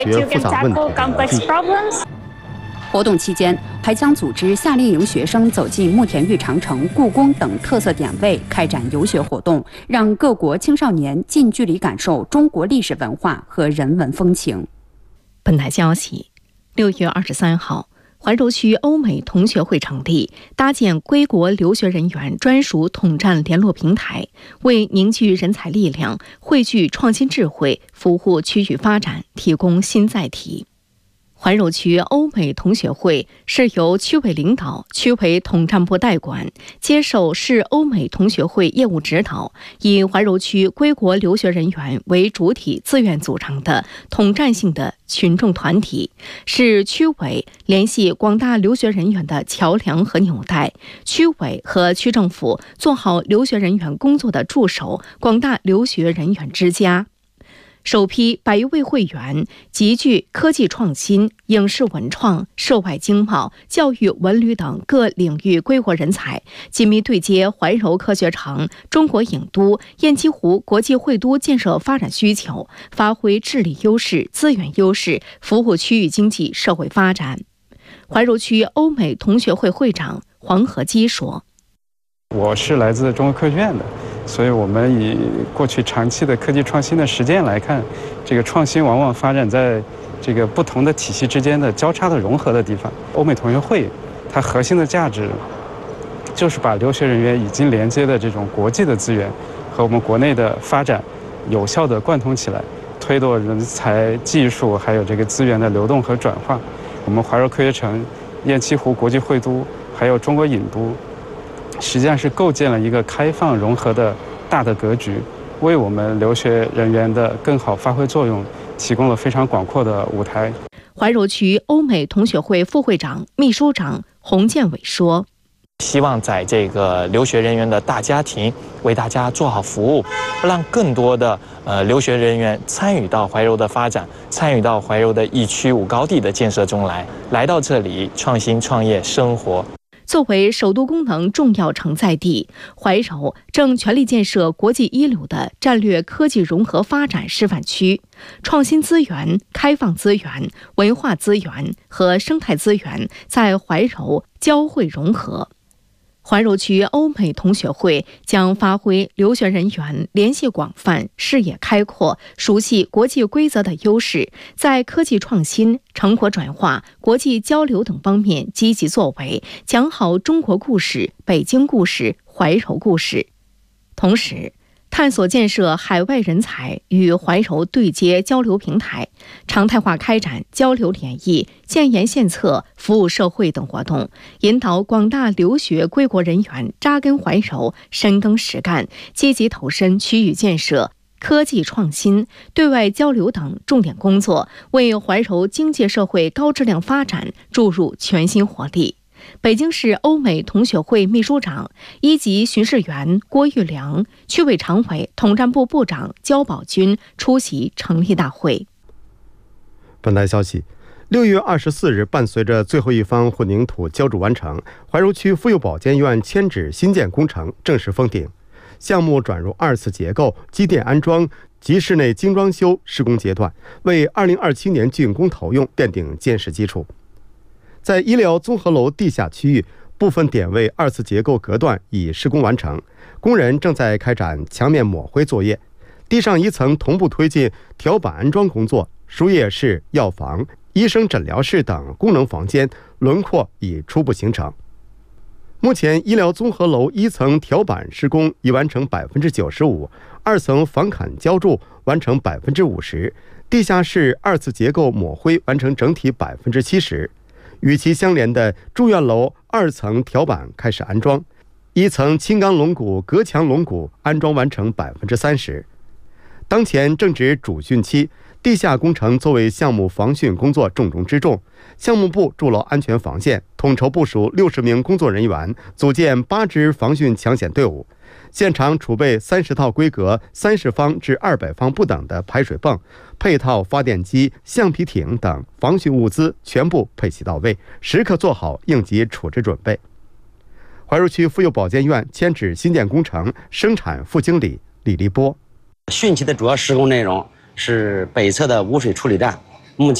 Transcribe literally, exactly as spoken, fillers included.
决复杂问题的能力。 活动期间，还将组织夏令营学生走进慕田峪长城、故宫等特色点位，开展游学活动，让各国青少年近距离感受中国历史文化和人文风情。 本台消息，六月二十三号，怀柔区欧美同学会成立，搭建归国留学人员专属统战联络平台，为凝聚人才力量、汇聚创新智慧、服务区域发展提供新载体。怀柔区欧美同学会是由区委领导、区委统战部代管，接受市欧美同学会业务指导，以怀柔区归国留学人员为主体自愿组成的统战性的群众团体，是区委联系广大留学人员的桥梁和纽带，区委和区政府做好留学人员工作的助手，广大留学人员之家。首批百余位会员集聚科技创新、影视文创、涉外经贸、教育文旅等各领域归国人才，紧密对接怀柔科学城、中国影都、雁栖湖国际会都建设发展需求，发挥治理优势、资源优势，服务区域经济社会发展。怀柔区欧美同学会会长黄和基说：“ 我是来自中国科学院的。所以我们以过去长期的科技创新的实践来看，这个创新往往发展在这个不同的体系之间的交叉的融合的地方。欧美同学会它核心的价值就是把留学人员已经连接的这种国际的资源和我们国内的发展有效的贯通起来，推动人才、技术还有这个资源的流动和转化。我们怀柔科学城、雁栖湖国际会都还有中国影都，实际上是构建了一个开放融合的大的格局，为我们留学人员的更好发挥作用提供了非常广阔的舞台。 怀柔区欧美同学会副会长、秘书长洪建伟说：“ 希望在这个留学人员的大家庭为大家做好服务，让更多的呃留学人员参与到怀柔的发展，参与到怀柔的一区五高地的建设中来，来到这里创新创业生活。” 作为首都功能重要承载地，怀柔正全力建设国际一流的战略科技融合发展示范区，创新资源、开放资源、文化资源和生态资源在怀柔交汇融合。怀柔区欧美同学会将发挥留学人员联系广泛、视野开阔、熟悉国际规则的优势，在科技创新、成果转化、国际交流等方面积极作为，讲好中国故事、北京故事、怀柔故事。同时，探索建设海外人才与怀柔对接交流平台，常态化开展交流联谊、建言献策、服务社会等活动，引导广大留学归国人员扎根怀柔、深耕实干，积极投身区域建设、科技创新、对外交流等重点工作，为怀柔经济社会高质量发展注入全新活力。北京市欧美同学会秘书长、一级巡视员郭玉良、区委常委、统战部部长焦宝军出席成立大会。 本台消息，六月二十四日，伴随着最后一方混凝土浇筑完成，怀柔区妇幼保健院迁址新建工程正式封顶，项目转入二次结构、机电安装及室内精装修施工阶段，为二零二七年竣工投用奠定坚实基础。在医疗综合楼地下区域，部分点位二次结构隔断已施工完成，工人正在开展墙面抹灰作业，地上一层同步推进条板安装工作，输液室、药房、医生诊疗室等功能房间轮廓已初步形成。目前，医疗综合楼一层条板施工已完成百分之九十五，二层防坎浇筑完成百分之五十，地下室二次结构抹灰完成整体百分之七十。与其相连的住院楼二层条板开始安装，一层轻钢龙骨、隔墙龙骨安装完成百分之三十。当前正值主汛期，地下工程作为项目防汛工作重中之重。项目部筑牢安全防线，统筹部署六十名工作人员，组建八支防汛抢险队伍，现场储备三十套规格三十方至二百方不等的排水泵、配套发电机、橡皮艇等防汛物资全部配齐到位，时刻做好应急处置准备。怀柔区妇幼保健院迁址新建工程生产副经理李立波： 汛期的主要施工内容是北侧的污水处理站